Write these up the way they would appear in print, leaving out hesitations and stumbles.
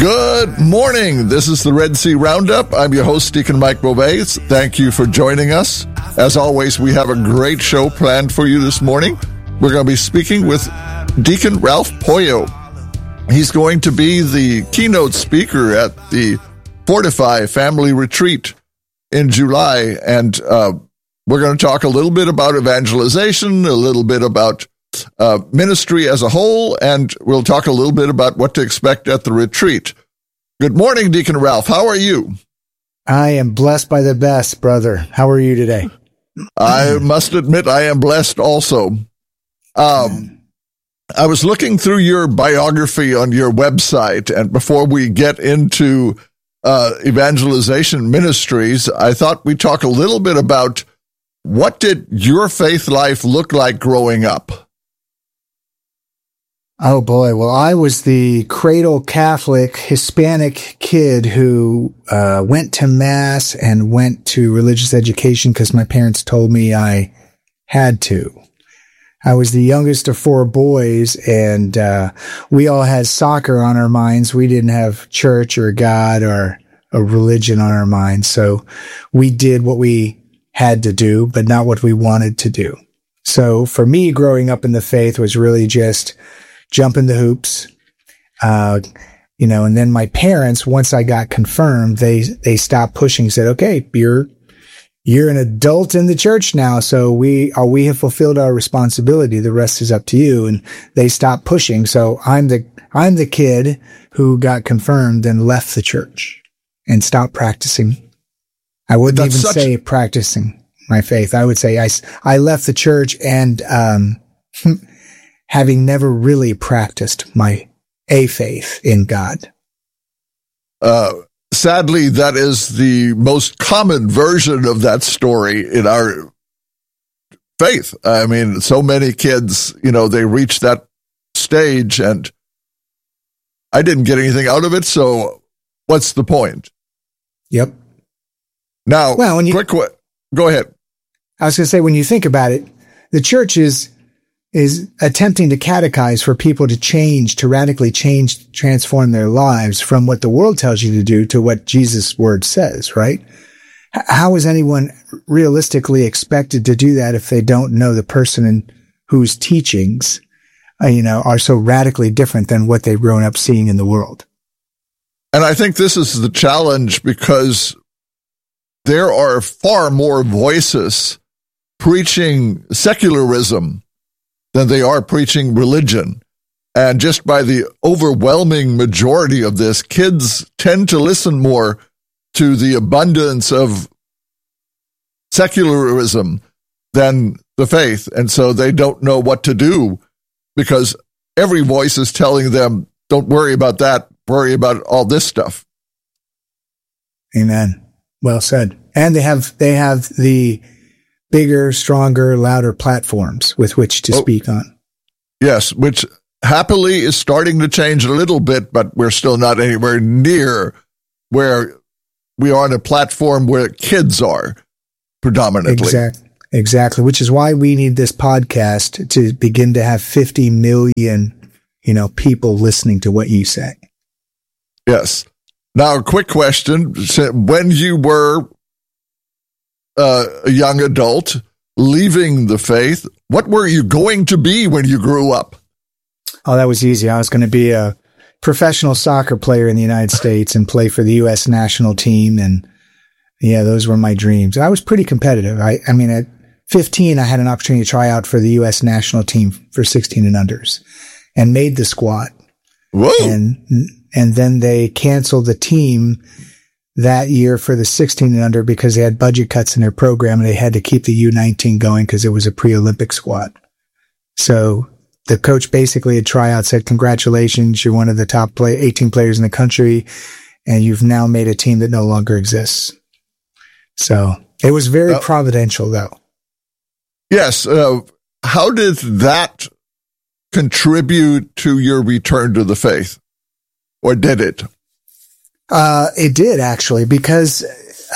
Good morning. This is the Red Sea Roundup. I'm your host, Deacon Mike Beauvais. Thank you for joining us. As always, we have a great show planned for you this morning. We're going to be speaking with Deacon Ralph Poyo. He's going to be the keynote speaker at the Fortify Family Retreat in July, and we're going to talk a little bit about evangelization, a little bit about ministry as a whole, and we'll talk a little bit about what to expect at the retreat. Good morning, Deacon Ralph. How are you? I am blessed by the best, brother. How are you today? I must admit I am blessed also. I was looking through your biography on your website, and before we get into evangelization ministries, I thought we'd talk a little bit about what did your faith life look like growing up? Oh, boy. Well, I was the cradle Catholic Hispanic kid who went to Mass and went to religious education because my parents told me I had to. I was the youngest of four boys, and we all had soccer on our minds. We didn't have church or God or a religion on our minds. So we did what we had to do, but not what we wanted to do. So for me, growing up in the faith was really just jumping the hoops, and then my parents, once I got confirmed, they stopped pushing, said, okay, you're an adult in the church now, so we have fulfilled our responsibility. The rest is up to you. And they stopped pushing. So I'm the kid who got confirmed and left the church and stopped practicing. I wouldn't even say practicing my faith. I would say I left the church and, having never really practiced my faith in God. Sadly, that is the most common version of that story in our faith. I mean, so many kids, they reach that stage and I didn't get anything out of it, so what's the point? Yep. Now, go ahead. I was going to say, when you think about it, the church is attempting to catechize for people to change, to radically change, transform their lives from what the world tells you to do to what Jesus' word says, right? How is anyone realistically expected to do that if they don't know the person whose teachings, are so radically different than what they've grown up seeing in the world? And I think this is the challenge because there are far more voices preaching secularism than they are preaching religion. And just by the overwhelming majority of this, kids tend to listen more to the abundance of secularism than the faith. And so they don't know what to do because every voice is telling them, don't worry about that, worry about all this stuff. Amen. Well said. And they have the bigger, stronger, louder platforms with which to speak on. Yes, which happily is starting to change a little bit, but we're still not anywhere near where we are on a platform where kids are predominantly. Exactly, which is why we need this podcast to begin to have 50 million, people listening to what you say. Yes. Now, a quick question. When you were a young adult, leaving the faith, what were you going to be when you grew up? Oh, that was easy. I was going to be a professional soccer player in the United States and play for the U.S. national team. And yeah, those were my dreams. I was pretty competitive. I mean, at 15, I had an opportunity to try out for the U.S. national team for 16 and unders and made the squad. Whoa. And then they canceled the team that year for the 16 and under because they had budget cuts in their program and they had to keep the U19 going because it was a pre-Olympic squad. So the coach basically at tryout said, congratulations, you're one of the top 18 players in the country and you've now made a team that no longer exists. So it was very providential though. Yes. How did that contribute to your return to the faith? Or did it? It did actually, because,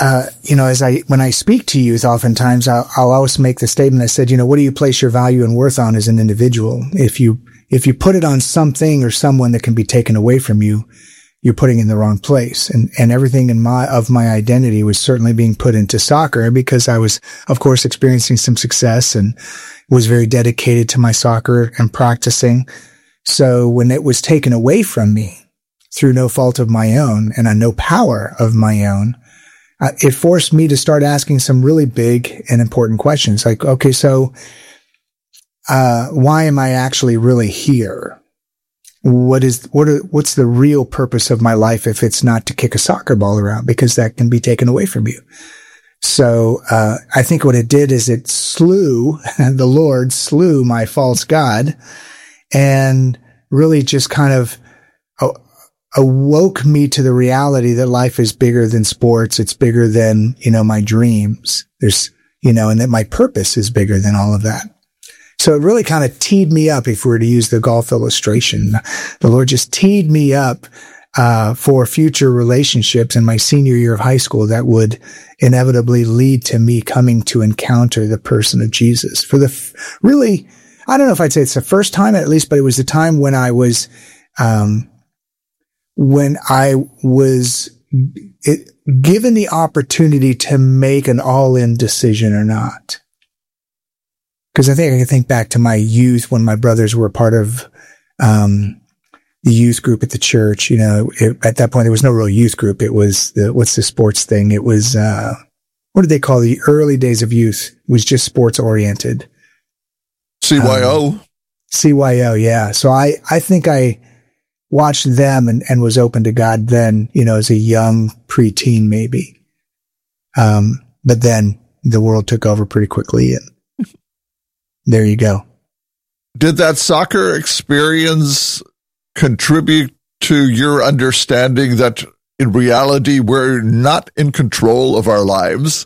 when I speak to youth, oftentimes I'll always make the statement. I said, what do you place your value and worth on as an individual? If you put it on something or someone that can be taken away from you, you're putting in the wrong place. And everything of my identity was certainly being put into soccer because I was, of course, experiencing some success and was very dedicated to my soccer and practicing. So when it was taken away from me through no fault of my own and on no power of my own, it forced me to start asking some really big and important questions. Like, okay, so, why am I actually really here? What's the real purpose of my life if it's not to kick a soccer ball around? Because that can be taken away from you. So, I think what it did is the Lord slew my false God and really just kind of awoke me to the reality that life is bigger than sports. It's bigger than, my dreams. And that my purpose is bigger than all of that. So it really kind of teed me up, if we were to use the golf illustration. The Lord just teed me up for future relationships in my senior year of high school that would inevitably lead to me coming to encounter the person of Jesus. For really, I don't know if I'd say it's the first time at least, but it was the time when I was given the opportunity to make an all-in decision or not. Because I think I can think back to my youth when my brothers were part of the youth group at the church. At that point, there was no real youth group. It was what's the sports thing? It was, what did they call the early days of youth? It was just sports oriented. CYO. CYO, yeah. So I think I watched them and was open to God then, as a young preteen maybe. But then the world took over pretty quickly and there you go. Did that soccer experience contribute to your understanding that in reality we're not in control of our lives?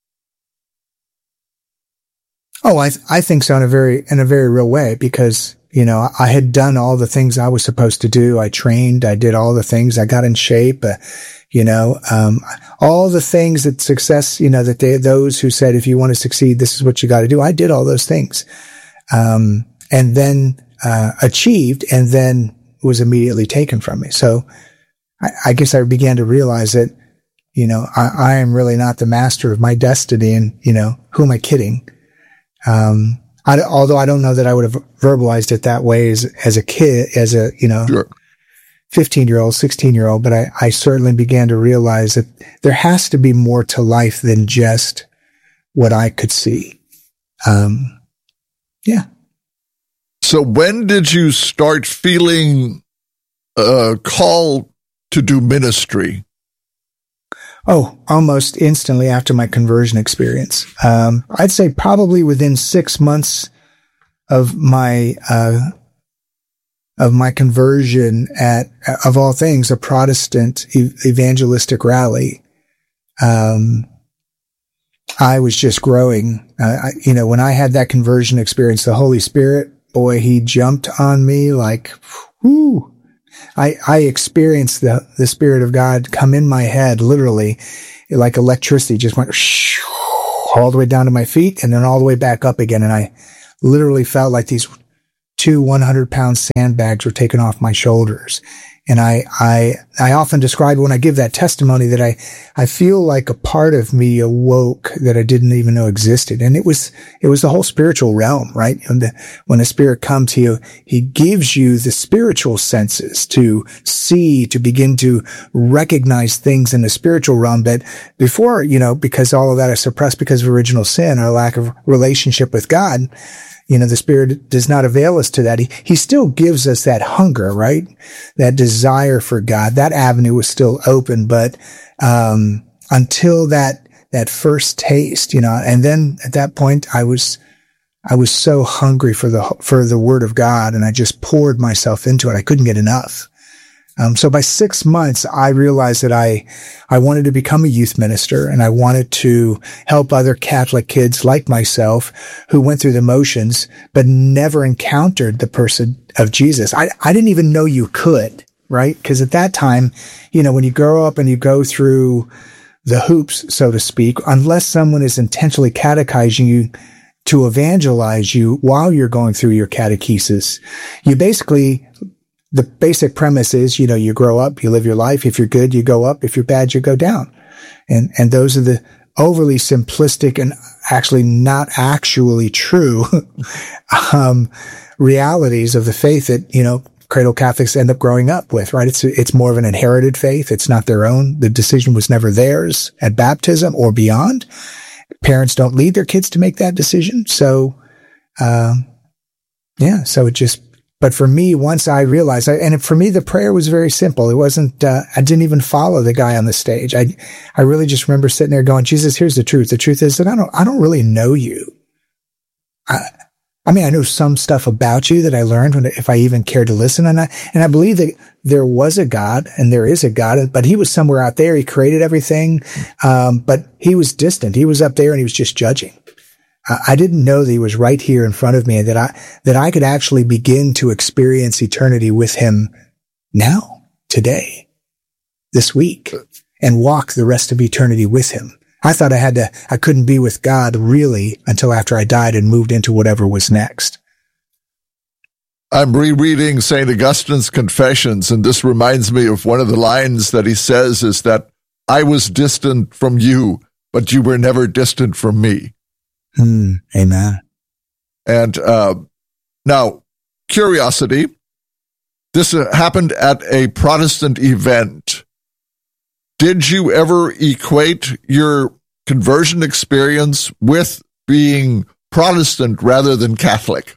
Oh, I think so in a very real way because, I had done all the things I was supposed to do. I trained, I did all the things, I got in shape, all the things that success, those who said, if you want to succeed, this is what you got to do. I did all those things. And then, achieved and then was immediately taken from me. So I guess I began to realize that, I am really not the master of my destiny and, who am I kidding? Although I don't know that I would have verbalized it that way as a kid, sure. 15-year-old, 16-year-old, but I certainly began to realize that there has to be more to life than just what I could see. Yeah. So when did you start feeling a call to do ministry? Oh, almost instantly after my conversion experience. I'd say probably within 6 months of my conversion at, of all things, a Protestant evangelistic rally. I was just growing. When I had that conversion experience, the Holy Spirit, boy, he jumped on me like, whoo. I experienced the Spirit of God come in my head, literally, like electricity, just went all the way down to my feet and then all the way back up again. And I literally felt like these 2 100-pound sandbags were taken off my shoulders. And I often describe when I give that testimony that I feel like a part of me awoke that I didn't even know existed. And it was the whole spiritual realm, right? When the Spirit comes to you, he gives you the spiritual senses to see, to begin to recognize things in the spiritual realm that before, because all of that is suppressed because of original sin or lack of relationship with God, the Spirit does not avail us to that. He still gives us that hunger, right? That desire for God. That avenue was still open, but, until that first taste, and then at that point I was so hungry for the Word of God and I just poured myself into it. I couldn't get enough. So by 6 months, I realized that I wanted to become a youth minister and I wanted to help other Catholic kids like myself who went through the motions, but never encountered the person of Jesus. I didn't even know you could, right? Because at that time, when you grow up and you go through the hoops, so to speak, unless someone is intentionally catechizing you to evangelize you while you're going through your catechesis, you basically the basic premise is, you grow up, you live your life. If you're good, you go up. If you're bad, you go down. And those are the overly simplistic and actually not actually true, realities of the faith that, cradle Catholics end up growing up with, right? It's more of an inherited faith. It's not their own. The decision was never theirs at baptism or beyond. Parents don't lead their kids to make that decision. So, but for me, once I realized, for me, the prayer was very simple. It wasn't, I didn't even follow the guy on the stage. I really just remember sitting there going, Jesus, here's the truth. The truth is that I don't really know you. I know some stuff about you that I learned if I even cared to listen. And I believe that there was a God and there is a God, but he was somewhere out there. He created everything. But he was distant. He was up there and he was just judging. I didn't know that he was right here in front of me and that I could actually begin to experience eternity with him now, today, this week, and walk the rest of eternity with him. I thought I couldn't be with God really until after I died and moved into whatever was next. I'm rereading St. Augustine's Confessions, and this reminds me of one of the lines that he says is that I was distant from you, but you were never distant from me. Amen. And now, curiosity, this happened at a Protestant event. Did you ever equate your conversion experience with being Protestant rather than Catholic?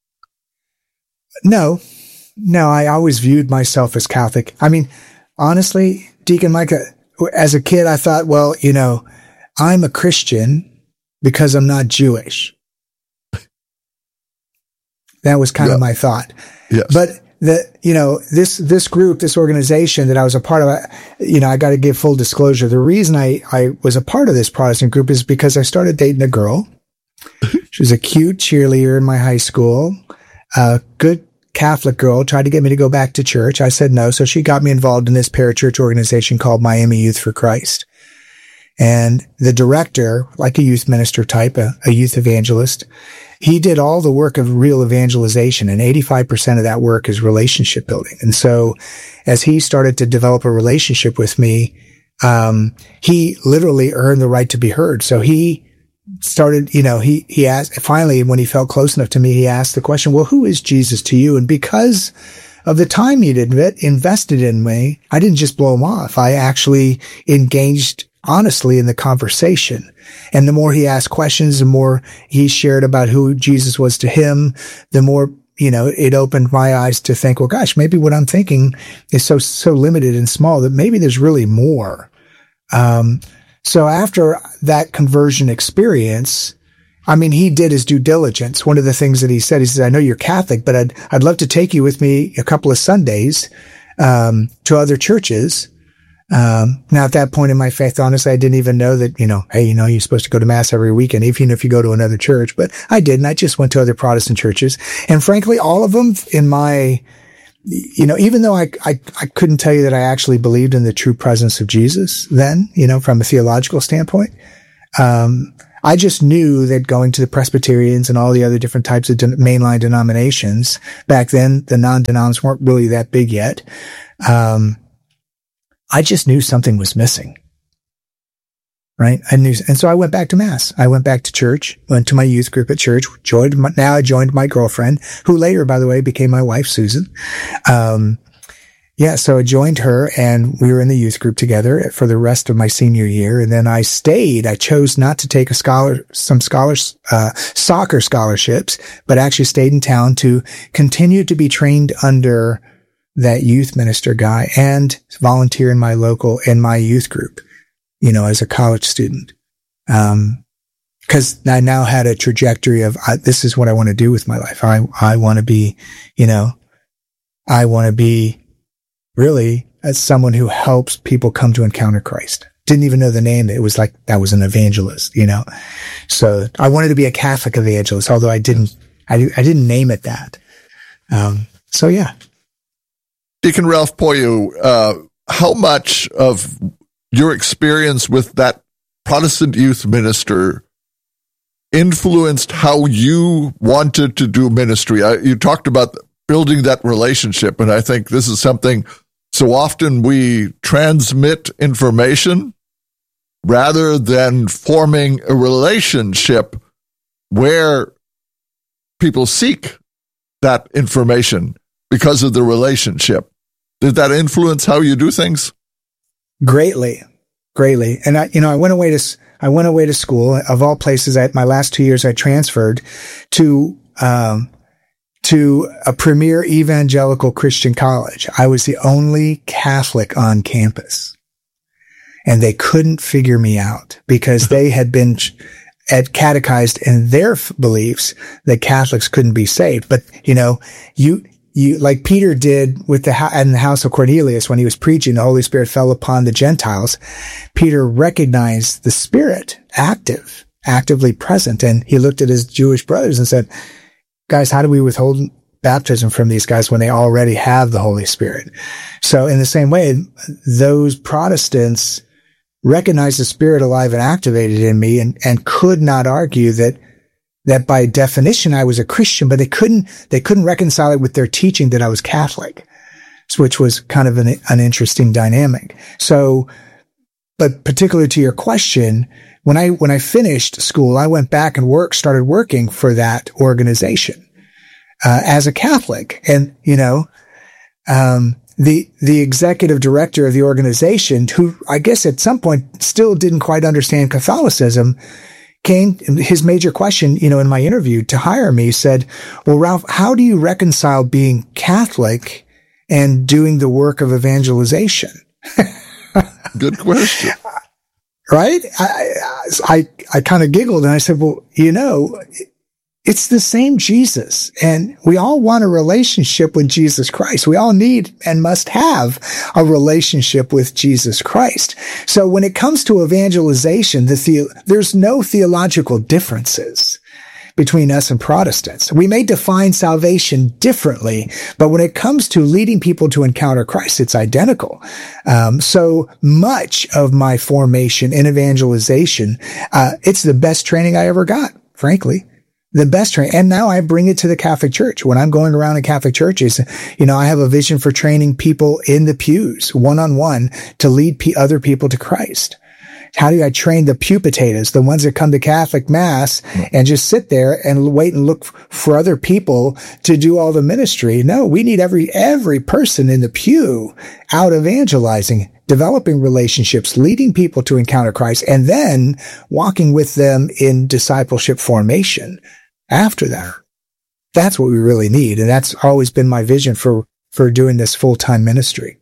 No, I always viewed myself as Catholic. Honestly, Deacon Mike, as a kid, I thought, well, I'm a Christian because I'm not Jewish. That was kind of my thought. Yes. But this group, this organization that I was a part of, I got to give full disclosure. The reason I was a part of this Protestant group is because I started dating a girl. She was a cute cheerleader in my high school, a good Catholic girl, tried to get me to go back to church. I said no. So she got me involved in this parachurch organization called Miami Youth for Christ. And the director, like a youth minister type, a youth evangelist, he did all the work of real evangelization, and 85% of that work is relationship building. And so as he started to develop a relationship with me, he literally earned the right to be heard. So he started, he asked, finally, when he felt close enough to me, he asked the question, well, who is Jesus to you? And because of the time he'd invested in me, I didn't just blow him off. I actually engaged honestly in the conversation. And the more he asked questions, the more he shared about who Jesus was to him, the more, it opened my eyes to think, well, gosh, maybe what I'm thinking is so limited and small that maybe there's really more. So after that conversion experience, he did his due diligence. One of the things that he said, I know you're Catholic, but I'd love to take you with me a couple of Sundays, to other churches. Now at that point in my faith, honestly, I didn't even know that, hey, you're supposed to go to mass every weekend, even if you go to another church, but I didn't. I just went to other Protestant churches. And frankly, all of them in my, even though I couldn't tell you that I actually believed in the true presence of Jesus then, from a theological standpoint, I just knew that going to the Presbyterians and all the other different types of mainline denominations, back then, the non-denoms weren't really that big yet. I just knew something was missing, right? And so I went back to mass. I went back to church, went to my youth group at church, I joined my girlfriend, who later, by the way, became my wife, Susan. So I joined her and we were in the youth group together for the rest of my senior year. And then I stayed. I chose not to take soccer scholarships, but actually stayed in town to continue to be trained under that youth minister guy and volunteer in my youth group, as a college student. Cause I now had a trajectory of, this is what I want to do with my life. I want to be, I want to be really as someone who helps people come to encounter Christ. Didn't even know the name. It was like, that was an evangelist, So I wanted to be a Catholic evangelist, although I didn't name it that. So yeah. Deacon Ralph Poyo, how much of your experience with that Protestant youth minister influenced how you wanted to do ministry? You talked about building that relationship. And I think this is something, so often we transmit information rather than forming a relationship where people seek that information because of the relationship. Did that influence how you do things? Greatly. And I went away to school. Of all places, my last 2 years, I transferred to a premier evangelical Christian college. I was the only Catholic on campus, and they couldn't figure me out because they had been catechized in their beliefs that Catholics couldn't be saved. But you like Peter did in the house of Cornelius when he was preaching, the Holy Spirit fell upon the Gentiles. Peter recognized the Spirit actively present, and he looked at his Jewish brothers and said, guys, how do we withhold baptism from these guys when they already have the Holy Spirit? So in the same way, those Protestants recognized the Spirit alive and activated in me and could not argue that by definition I was a Christian, but they couldn't reconcile it with their teaching that I was Catholic, which was kind of an interesting dynamic. So, but particularly to your question, when I finished school, I went back and started working for that organization, as a Catholic. And, the executive director of the organization, who I guess at some point still didn't quite understand Catholicism, his major question, in my interview to hire me said, well, Ralph, how do you reconcile being Catholic and doing the work of evangelization? Good question. Right? I kind of giggled and I said, well, it's the same Jesus, and we all want a relationship with Jesus Christ. We all need and must have a relationship with Jesus Christ. So when it comes to evangelization, there's no theological differences between us and Protestants. We may define salvation differently, but when it comes to leading people to encounter Christ, it's identical. So much of my formation in evangelization, it's the best training I ever got, frankly. The best training. And now I bring it to the Catholic Church. When I'm going around in Catholic churches, I have a vision for training people in the pews, one-on-one, to lead other people to Christ. How do I train the pew potatoes, the ones that come to Catholic Mass and just sit there and wait and look for other people to do all the ministry? No, we need every person in the pew out evangelizing, developing relationships, leading people to encounter Christ, and then walking with them in discipleship formation after that. That's what we really need. And that's always been my vision for doing this full-time ministry.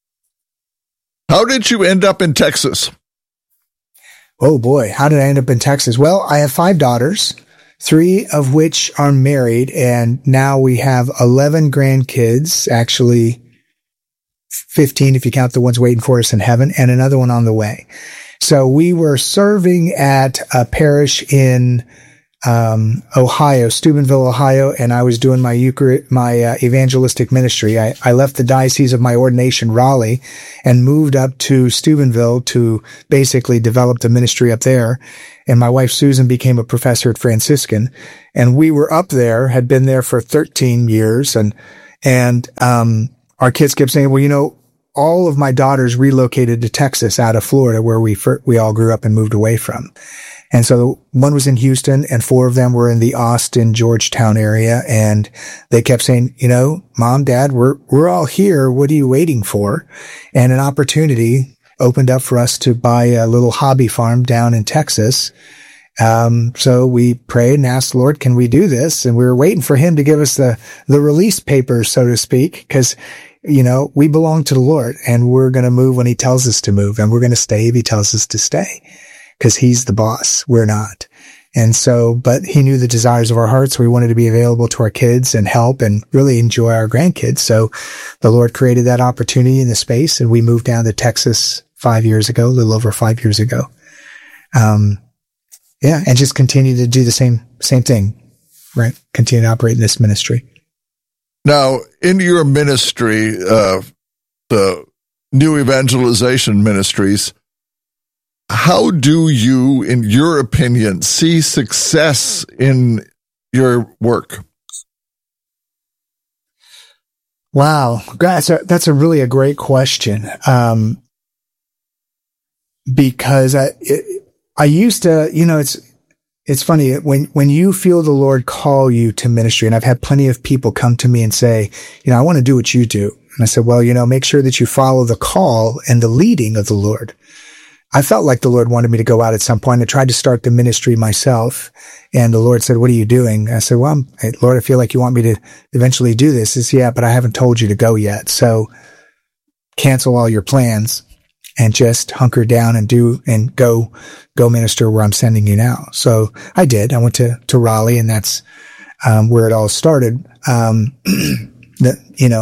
How did you end up in Texas? Oh boy, how did I end up in Texas? Well, I have 5 daughters, 3 of which are married, and now we have 11 grandkids, actually 15 if you count the ones waiting for us in heaven, and another one on the way. So we were serving at a parish in Ohio, Steubenville, Ohio, and I was doing my evangelistic ministry. I left the diocese of my ordination, Raleigh, and moved up to Steubenville to basically develop the ministry up there. And my wife, Susan, became a professor at Franciscan, and we were up there, had been there for 13 years, and our kids kept saying, well, all of my daughters relocated to Texas out of Florida, where we all grew up and moved away from. And so one was in Houston and 4 of them were in the Austin, Georgetown area. And they kept saying, Mom, Dad, we're all here. What are you waiting for? And an opportunity opened up for us to buy a little hobby farm down in Texas. So we prayed and asked the Lord, can we do this? And we were waiting for him to give us the release papers, so to speak, because we belong to the Lord and we're going to move when he tells us to move, and we're going to stay if he tells us to stay, because he's the boss. We're not. And so, but he knew the desires of our hearts. So we wanted to be available to our kids and help and really enjoy our grandkids. So the Lord created that opportunity in the space, and we moved down to Texas 5 years ago, a little over 5 years ago. And just continue to do the same thing, right? Continue to operate in this ministry. Now, in your ministry, the New Evangelization Ministries, how do you, in your opinion, see success in your work? Wow. That's a really a great question. Because I used to, it's funny when you feel the Lord call you to ministry, and I've had plenty of people come to me and say, I want to do what you do. And I said, well, make sure that you follow the call and the leading of the Lord. I felt like the Lord wanted me to go out at some point. I tried to start the ministry myself, and the Lord said, what are you doing? I said, well, Lord, I feel like you want me to eventually do this. He said, yeah, but I haven't told you to go yet. So cancel all your plans and just hunker down and go minister where I'm sending you now. So I did. I went to Raleigh, and that's where it all started. But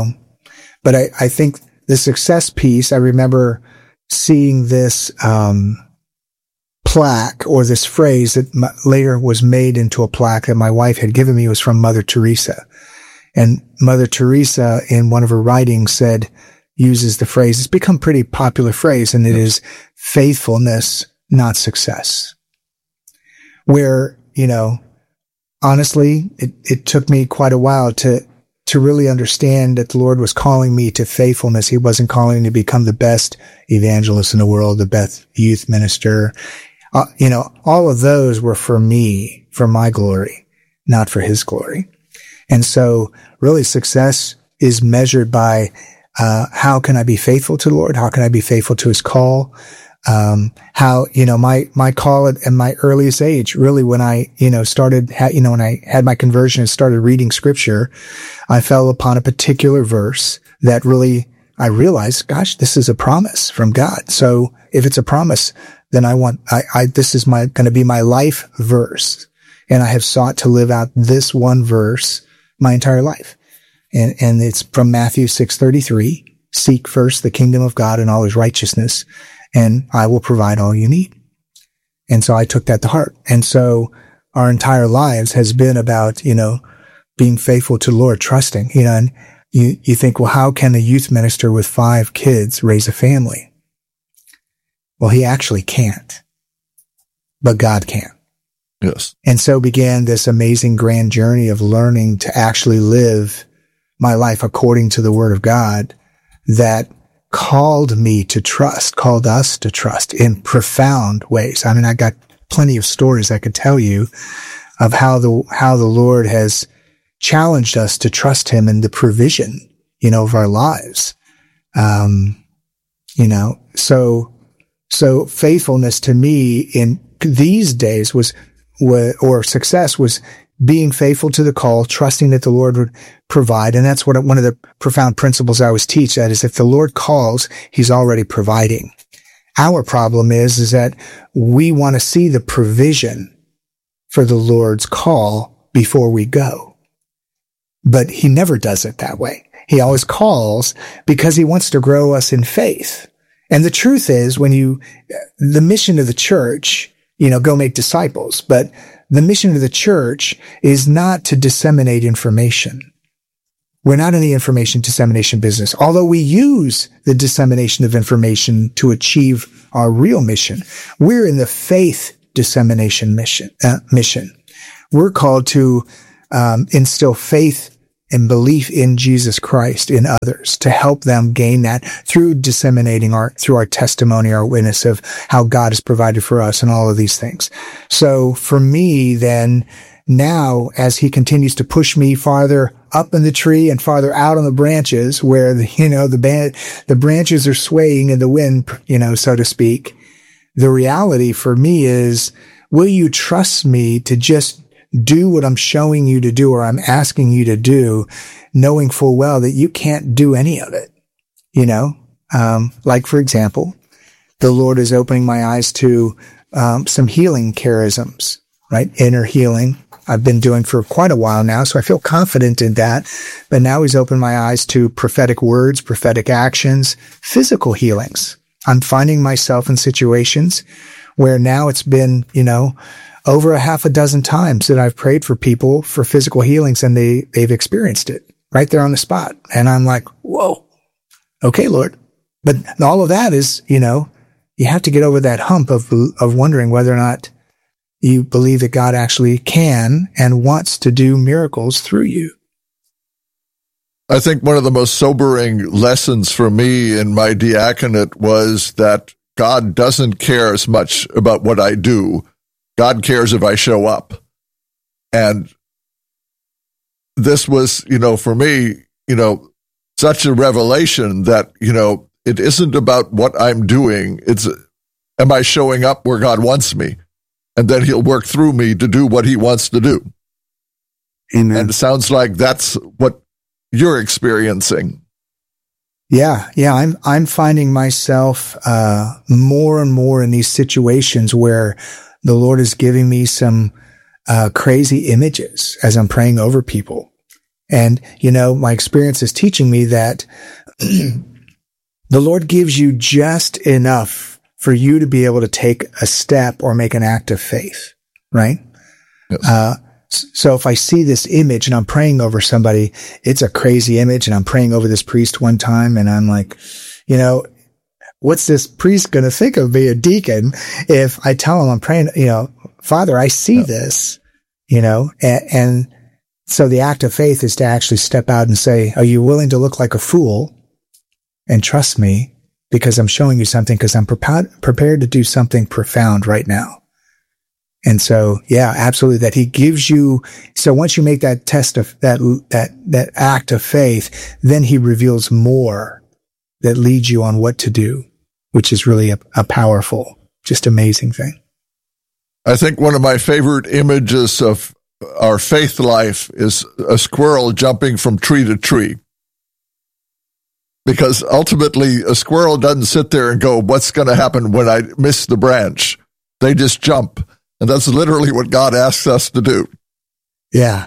I think the success piece, I remember seeing this plaque, or this phrase that later was made into a plaque that my wife had given me. Was from Mother Teresa. And Mother Teresa, in one of her writings, uses the phrase, it's become a pretty popular phrase, and it is faithfulness, not success. Where, honestly, it took me quite a while to really understand that the Lord was calling me to faithfulness. He wasn't calling me to become the best evangelist in the world, the best youth minister. All of those were for me, for my glory, not for his glory. And so really success is measured by how can I be faithful to the Lord? How can I be faithful to his call? How, my call at my earliest age, really when I, started, when I had my conversion and started reading scripture, I fell upon a particular verse that really, I realized, gosh, this is a promise from God. So if it's a promise, then this is going to be my life verse. And I have sought to live out this one verse my entire life. And it's from Matthew 6:33, seek first the kingdom of God and all his righteousness, and I will provide all you need. And so I took that to heart. And so our entire lives has been about, being faithful to the Lord, trusting, and you think, well, how can a youth minister with 5 kids raise a family? Well, he actually can't, but God can. Yes. And so began this amazing grand journey of learning to actually live my life according to the word of God that called us to trust in profound ways. I mean, I got plenty of stories I could tell you of how the Lord has challenged us to trust him in the provision, of our lives. So faithfulness to me in these days or success was being faithful to the call, trusting that the Lord would provide. And that's one of the profound principles I always teach, that is, if the Lord calls, he's already providing. Our problem is that we want to see the provision for the Lord's call before we go. But he never does it that way. He always calls because he wants to grow us in faith. And the truth is, the mission of the church, go make disciples, but the mission of the church is not to disseminate information. We're not in the information dissemination business, although we use the dissemination of information to achieve our real mission. We're in the faith dissemination mission. We're called to instill faith and belief in Jesus Christ in others, to help them gain that through disseminating through our testimony, our witness of how God has provided for us and all of these things. So for me then, now as he continues to push me farther up in the tree and farther out on the branches where the branches are swaying in the wind, so to speak, the reality for me is, will you trust me to just do what I'm showing you to do, or I'm asking you to do, knowing full well that you can't do any of it? Like for example, the Lord is opening my eyes to some healing charisms, right? Inner healing. I've been doing for quite a while now, so I feel confident in that. But now he's opened my eyes to prophetic words, prophetic actions, physical healings. I'm finding myself in situations where now it's been, over a half a dozen times that I've prayed for people for physical healings, and they've experienced it right there on the spot. And I'm like, whoa, okay, Lord. But all of that is, you have to get over that hump of wondering whether or not you believe that God actually can and wants to do miracles through you. I think one of the most sobering lessons for me in my diaconate was that God doesn't care as much about what I do. God cares if I show up. And this was, for me, such a revelation that, it isn't about what I'm doing. It's, am I showing up where God wants me? And then he'll work through me to do what he wants to do. Amen. And it sounds like that's what you're experiencing. Yeah. I'm finding myself more and more in these situations where the Lord is giving me some crazy images as I'm praying over people. And, my experience is teaching me that the Lord gives you just enough for you to be able to take a step or make an act of faith, right? Yes. So if I see this image and I'm praying over somebody, it's a crazy image, and I'm praying over this priest one time, and I'm like, what's this priest going to think of me, a deacon, if I tell him I'm praying, Father, I see this, and so the act of faith is to actually step out and say, are you willing to look like a fool and trust me because I'm showing you something, because I'm prepared to do something profound right now. And so, yeah, absolutely, that he gives you. So once you make that test of that act of faith, then he reveals more that leads you on what to do, which is really a powerful, just amazing thing. I think one of my favorite images of our faith life is a squirrel jumping from tree to tree. Because ultimately, a squirrel doesn't sit there and go, what's going to happen when I miss the branch? They just jump. And that's literally what God asks us to do. Yeah.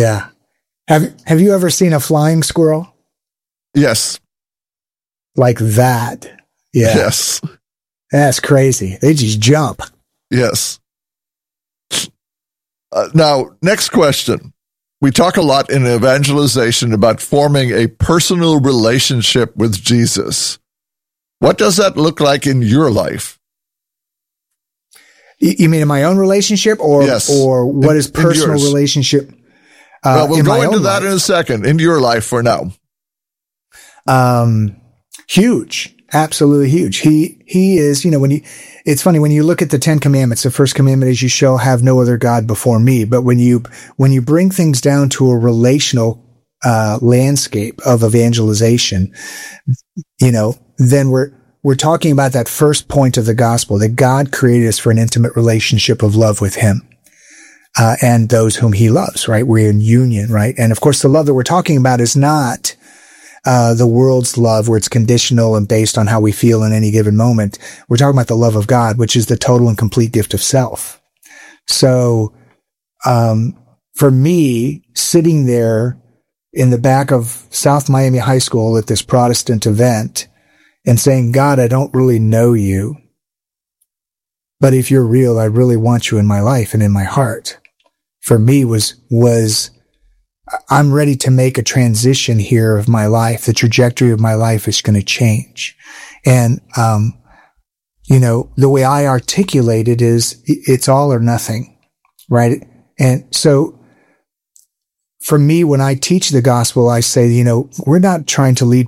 Have you ever seen a flying squirrel? Yes. Like that. Yeah. Yes. That's crazy. They just jump. Yes. Now, next question. We talk a lot in evangelization about forming a personal relationship with Jesus. What does that look like in your life? You mean in my own relationship, or yes. or what is personal relationship? Well, we'll go into that in a second. In your life for now. Huge, absolutely huge. He is, it's funny when you look at the 10 commandments, the first commandment is you shall have no other God before me. But when you bring things down to a relational, landscape of evangelization, then we're talking about that first point of the gospel, that God created us for an intimate relationship of love with him, and those whom he loves, right? We're in union, right? And of course, the love that we're talking about is not the world's love, where it's conditional and based on how we feel in any given moment. We're talking about the love of God, which is the total and complete gift of self. So, for me, sitting there in the back of South Miami High School at this Protestant event and saying, God, I don't really know you, but if you're real, I really want you in my life and in my heart, for me was I'm ready to make a transition here of my life. The trajectory of my life is going to change. And, the way I articulate it is it's all or nothing, right? And so for me, when I teach the gospel, I say, we're not trying to lead